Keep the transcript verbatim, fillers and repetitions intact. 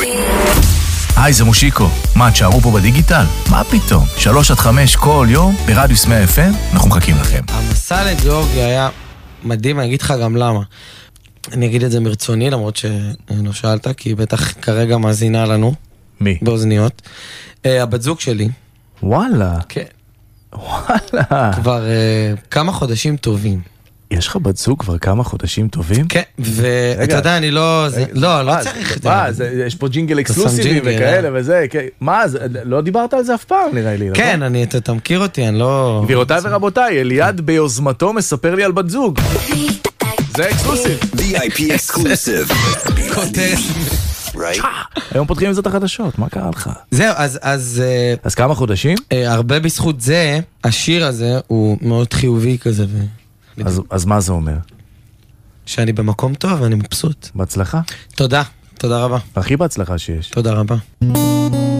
היי, זה מושיקו. מה, תשארו פה בדיגיטל? מה פתאום? שלוש עד חמש כל יום, ברדיוס מאה אף אם, אנחנו מחכים לכם. המסע לגיאורגיה היה מדהים, אני אגיד לך גם למה. אני אגיד את זה מרצוני, למרות שלא שאלת, כי בטח כרגע מאזינה לנו. מי? באוזניות. הבת זוג שלי. וואלה. כן. וואלה. כבר כמה חודשים טובים. יש לך בת זוג כבר כמה חודשים טובים? כן, ואתה יודע, אני לא... לא, לא צריך את זה. מה, יש פה ג'ינגל אקסקלוסיבי וכאלה וזה, מה, לא דיברת על זה אף פעם נראה לי, נכון? כן, אתה מכיר אותי, אני לא... גבירותיי ורבותיי, אליעד ביוזמתו מספר לי על בת זוג. זה אקסקלוסיב. וי איי פי אקסקלוסיב. היום פותחים את זה את החדשות, מה קרה לך? זהו, אז... אז אז כמה חודשים? הרבה בזכות זה, השיר הזה הוא מאוד חיובי כזה. אז מה זה אומר? שאני במקום טוב ואני מבסוט. בהצלחה. תודה, תודה רבה. הכי בהצלחה שיש. תודה רבה.